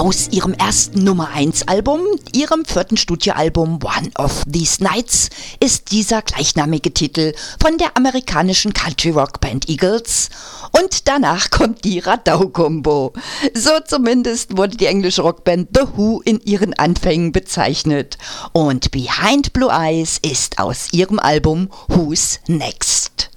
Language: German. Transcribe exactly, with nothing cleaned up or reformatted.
Aus ihrem ersten Nummer eins Album, ihrem vierten Studioalbum One of These Nights, ist dieser gleichnamige Titel von der amerikanischen Country-Rock-Band Eagles. Und danach kommt die Radau-Kombo. So zumindest wurde die englische Rockband The Who in ihren Anfängen bezeichnet. Und Behind Blue Eyes ist aus ihrem Album Who's Next.